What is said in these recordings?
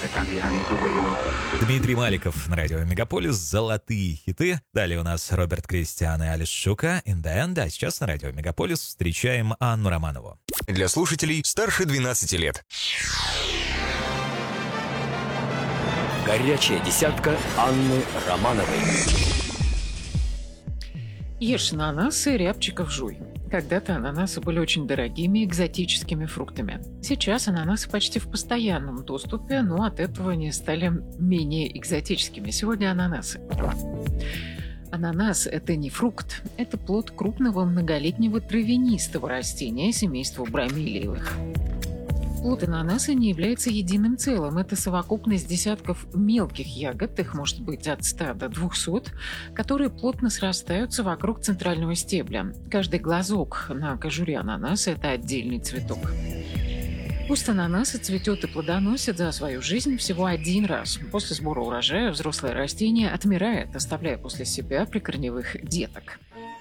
Дмитрий Маликов на радио Мегаполис. Золотые хиты. Далее у нас Роберт Кристиан и Алис Шука. In the End. А сейчас на радио Мегаполис встречаем Анну Романову. Для слушателей старше 12 лет. Горячая десятка Анны Романовой. Ешь ананасы, рябчиков жуй. Когда-то ананасы были очень дорогими экзотическими фруктами. Сейчас ананасы почти в постоянном доступе, но от этого они стали менее экзотическими. Сегодня ананасы. Ананас – это не фрукт, это плод крупного многолетнего травянистого растения семейства бромелиевых. Плод ананаса не является единым целым. Это совокупность десятков мелких ягод, их может быть от 100 до 200, которые плотно срастаются вокруг центрального стебля. Каждый глазок на кожуре ананаса – это отдельный цветок. Куст ананаса цветет и плодоносит за свою жизнь всего один раз. После сбора урожая взрослое растение отмирает, оставляя после себя прикорневых деток.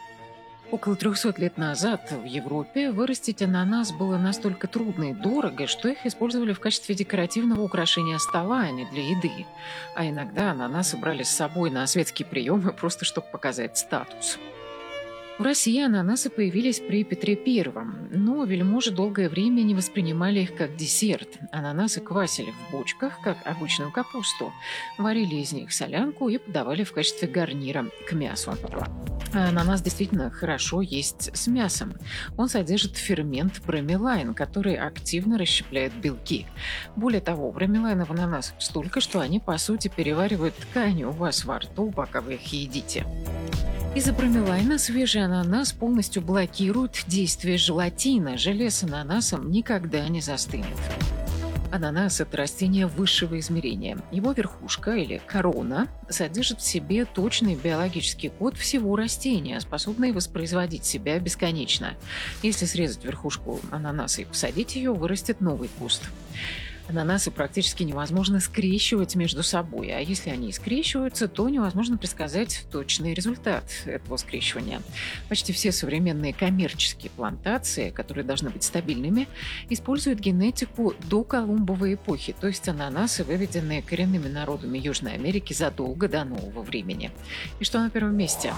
Около 300 лет назад в Европе вырастить ананас было настолько трудно и дорого, что их использовали в качестве декоративного украшения стола, а не для еды. А иногда ананасы брали с собой на светские приемы, просто чтобы показать статус. В России ананасы появились при Петре I, но вельможи долгое время не воспринимали их как десерт. Ананасы квасили в бочках, как обычную капусту, варили из них солянку и подавали в качестве гарнира к мясу. А ананас действительно хорошо есть с мясом. Он содержит фермент бромелайн, который активно расщепляет белки. Более того, бромелайна в ананасах столько, что они, по сути, переваривают ткани у вас во рту, пока вы их едите. Из-за бромелайна свежий ананас полностью блокирует действие желатина. Желе с ананасом никогда не застынет. Ананас – это растение высшего измерения. Его верхушка или корона содержит в себе точный биологический код всего растения, способный воспроизводить себя бесконечно. Если срезать верхушку ананаса и посадить ее, вырастет новый куст. Ананасы практически невозможно скрещивать между собой, а если они скрещиваются, то невозможно предсказать точный результат этого скрещивания. Почти все современные коммерческие плантации, которые должны быть стабильными, используют генетику до Колумбовой эпохи, то есть ананасы, выведенные коренными народами Южной Америки задолго до нового времени. И что на первом месте?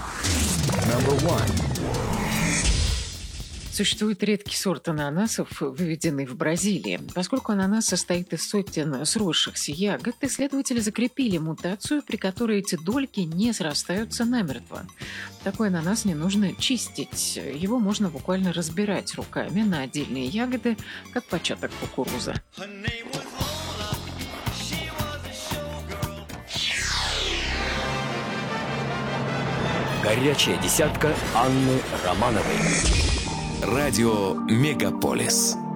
Существует редкий сорт ананасов, выведенный в Бразилии. Поскольку ананас состоит из сотен сросшихся ягод, исследователи закрепили мутацию, при которой эти дольки не срастаются намертво. Такой ананас не нужно чистить. Его можно буквально разбирать руками на отдельные ягоды, как початок кукурузы. Горячая десятка Анны Романовой. Радио Мегаполис.